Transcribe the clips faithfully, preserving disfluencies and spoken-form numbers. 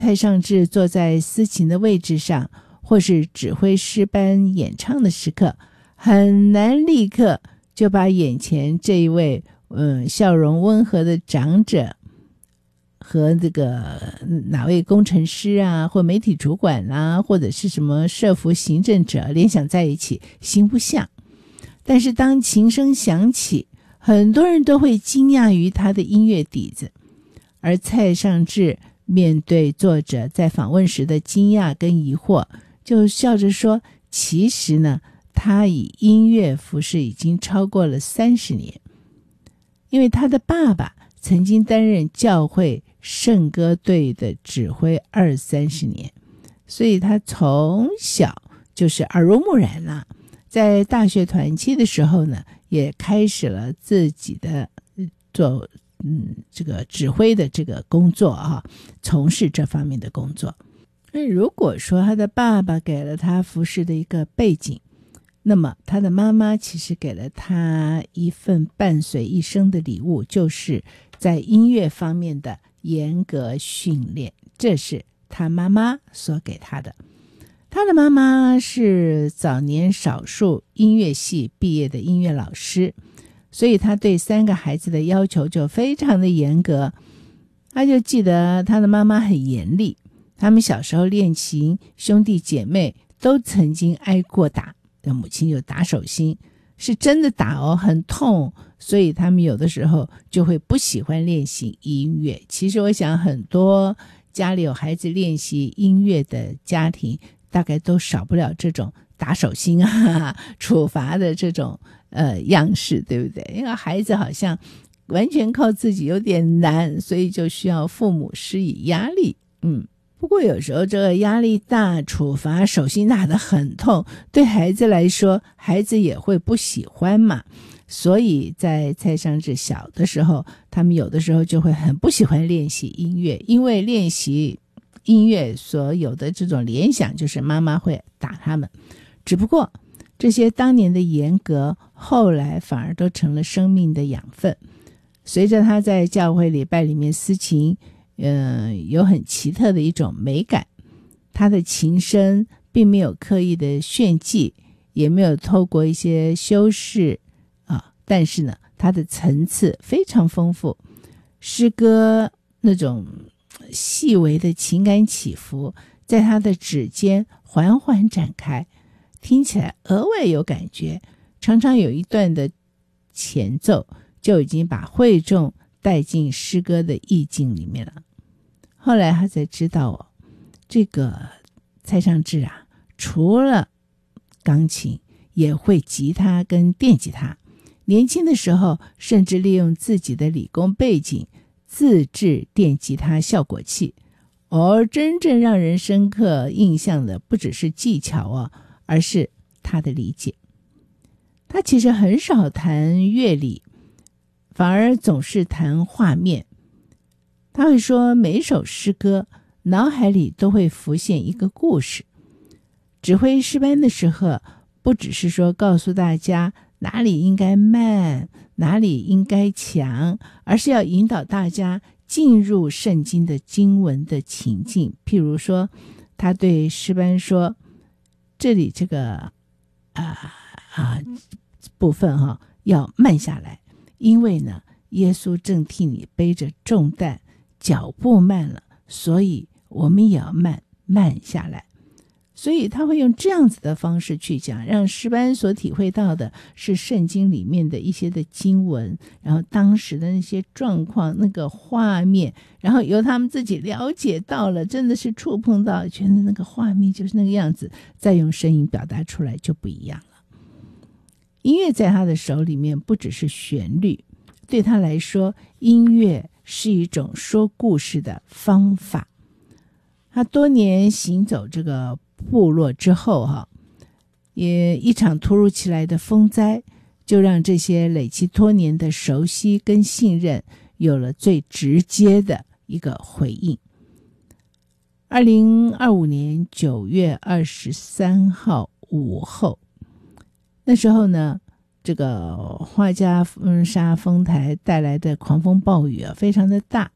蔡尚志坐在司琴的位置上，或是指挥诗班演唱的时刻，很难立刻就把眼前这一位嗯笑容温和的长者和这个哪位工程师啊，或媒体主管啊，或者是什么社服行政者联想在一起，形不像。但是当琴声响起，很多人都会惊讶于他的音乐底子，而蔡尚志面对作者在访问时的惊讶跟疑惑，就笑着说，其实呢，他以音乐服侍已经超过了三十年，因为他的爸爸曾经担任教会圣歌队的指挥二三十年，所以他从小就是耳濡目染了。在大学团期的时候呢，也开始了自己的做嗯这个指挥的这个工作啊，从事这方面的工作。那如果说他的爸爸给了他服侍的一个背景，那么他的妈妈其实给了他一份伴随一生的礼物，就是在音乐方面的严格训练，这是他妈妈所给他的。他的妈妈是早年少数音乐系毕业的音乐老师，所以他对三个孩子的要求就非常的严格。他就记得他的妈妈很严厉，他们小时候练琴，兄弟姐妹都曾经挨过打，母亲有打手心，是真的打哦，很痛，所以他们有的时候就会不喜欢练习音乐。其实我想很多家里有孩子练习音乐的家庭，大概都少不了这种打手心啊、处罚的这种呃样式，对不对？因为孩子好像完全靠自己有点难，所以就需要父母施以压力。嗯，不过有时候这个压力大，处罚手心打得很痛，对孩子来说，孩子也会不喜欢嘛。所以在蔡尚志小的时候，他们有的时候就会很不喜欢练习音乐，因为练习音乐所有的这种联想就是妈妈会打他们。只不过这些当年的严格后来反而都成了生命的养分。随着他在教会礼拜里面司琴，呃，有很奇特的一种美感，他的琴声并没有刻意的炫技，也没有透过一些修饰啊，但是呢他的层次非常丰富，诗歌那种细微的情感起伏在他的指尖缓缓展开，听起来额外有感觉，常常有一段的前奏就已经把会众带进诗歌的意境里面了。后来他才知道哦，这个蔡尚志啊，除了钢琴也会吉他跟电吉他，年轻的时候甚至利用自己的理工背景自制电吉他效果器。而真正让人深刻印象的不只是技巧哦，而是他的理解。他其实很少谈乐理，反而总是谈画面。他会说每首诗歌脑海里都会浮现一个故事。指挥诗班的时候，不只是说告诉大家哪里应该慢，哪里应该强，而是要引导大家进入圣经的经文的情境。譬如说他对诗班说，这里这个啊啊部分哈、哦、要慢下来，因为呢耶稣正替你背着重担，脚步慢了，所以我们也要慢慢下来。所以他会用这样子的方式去讲，让诗班所体会到的是圣经里面的一些的经文，然后当时的那些状况，那个画面，然后由他们自己了解到了，真的是触碰到，觉得那个画面就是那个样子，再用声音表达出来就不一样了。音乐在他的手里面不只是旋律，对他来说，音乐是一种说故事的方法。他多年行走这个部落之后哈，也一场突如其来的风灾，就让这些累积多年的熟悉跟信任有了最直接的一个回应。二零二五年九月二十三号午后，那时候呢，这个花加沙风台带来的狂风暴雨啊，非常的大，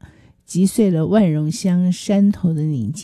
击碎了万荣乡山头的宁静。